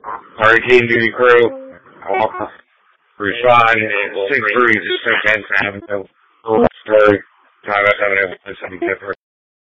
Hurricane duty crew. Respond at 6 degrees at 6 Avenue. Story. Time at 7 something different.